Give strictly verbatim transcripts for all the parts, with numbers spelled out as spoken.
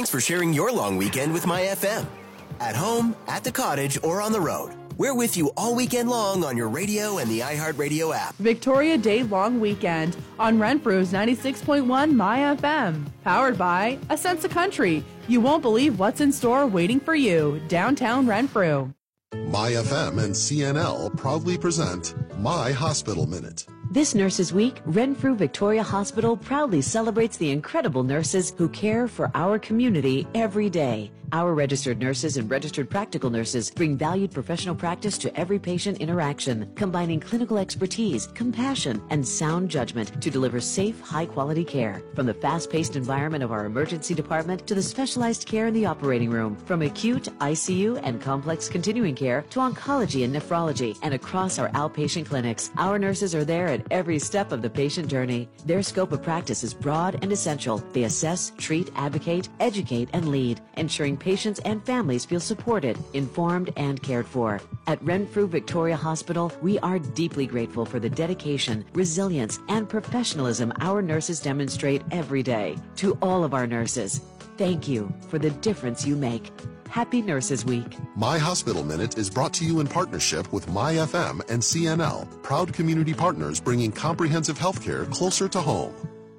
Thanks for sharing your long weekend with My F M. At home, at the cottage, or on the road. We're with you all weekend long on your radio and the iHeartRadio app. Victoria Day Long Weekend on Renfrew's ninety-six point one My F M. Powered by A Sense of Country. You won't believe what's in store waiting for you. Downtown Renfrew. My F M and C N L proudly present My Hospital Minute. This Nurses Week, Renfrew Victoria Hospital proudly celebrates the incredible nurses who care for our community every day. Our registered nurses and registered practical nurses bring valued professional practice to every patient interaction, combining clinical expertise, compassion, and sound judgment to deliver safe, high-quality care. From the fast-paced environment of our emergency department to the specialized care in the operating room, from acute, I C U, and complex continuing care to oncology and nephrology, and across our outpatient clinics, our nurses are there at every step of the patient journey. Their scope of practice is broad and essential. They assess, treat, advocate, educate, and lead, ensuring patients and families feel supported, informed, and cared for. At Renfrew Victoria Hospital, we are deeply grateful for the dedication, resilience, and professionalism our nurses demonstrate every day. To all of our nurses, thank you for the difference you make. Happy Nurses Week. My Hospital Minute is brought to you in partnership with My F M and C N L, proud community partners bringing comprehensive health care closer to home.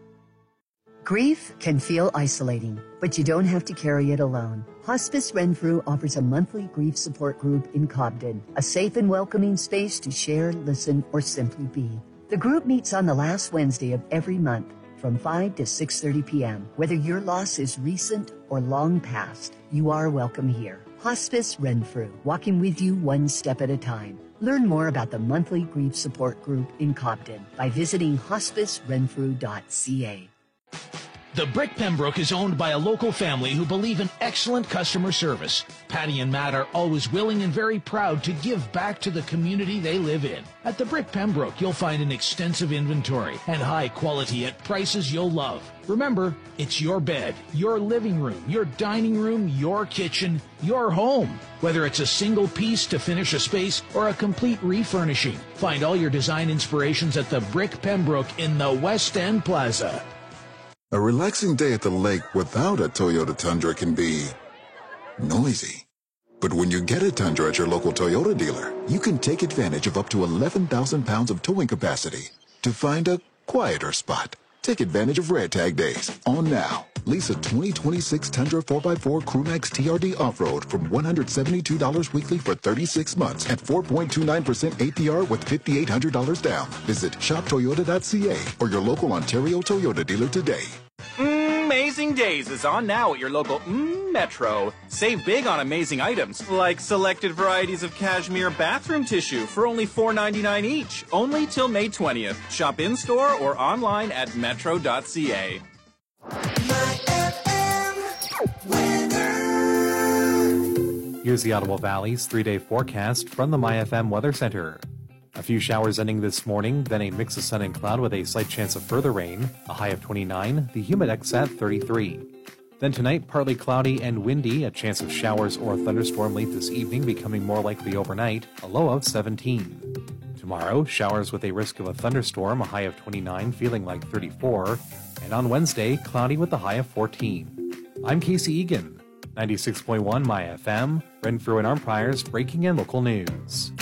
Grief can feel isolating, but you don't have to carry it alone. Hospice Renfrew offers a monthly grief support group in Cobden, a safe and welcoming space to share, listen, or simply be. The group meets on the last Wednesday of every month from five to six thirty p.m. Whether your loss is recent or long past, you are welcome here. Hospice Renfrew, walking with you one step at a time. Learn more about the monthly grief support group in Cobden by visiting hospice renfrew dot c a. The Brick Pembroke is owned by a local family who believe in excellent customer service. Patty and Matt are always willing and very proud to give back to the community they live in. At the Brick Pembroke, you'll find an extensive inventory and high quality at prices you'll love. Remember, it's your bed, your living room, your dining room, your kitchen, your home. Whether it's a single piece to finish a space or a complete refurnishing, find all your design inspirations at the Brick Pembroke in the West End Plaza. A relaxing day at the lake without a Toyota Tundra can be noisy. But when you get a Tundra at your local Toyota dealer, you can take advantage of up to eleven thousand pounds of towing capacity to find a quieter spot. Take advantage of Red Tag Days. On now. Lease a twenty twenty-six Tundra four by four Crewmax T R D Off-Road from one hundred seventy-two dollars weekly for thirty-six months at four point two nine percent A P R with five thousand eight hundred dollars down. Visit shop toyota dot c a or your local Ontario Toyota dealer today. Amazing Days is on now at your local mm, Metro. Save big on amazing items, like selected varieties of cashmere bathroom tissue for only four ninety-nine each, only till May twentieth. Shop in-store or online at metro dot c a. Here's the Ottawa Valley's three-day forecast from the My F M Weather Center. A few showers ending this morning, then a mix of sun and cloud with a slight chance of further rain, a high of twenty-nine, the humidex at thirty-three. Then tonight, partly cloudy and windy, a chance of showers or a thunderstorm late this evening becoming more likely overnight, a low of seventeen. Tomorrow, showers with a risk of a thunderstorm, a high of twenty-nine, feeling like thirty-four. And on Wednesday, cloudy with a high of fourteen. I'm Casey Egan, ninety-six point one My F M, Renfrew and Armpires, breaking in local news.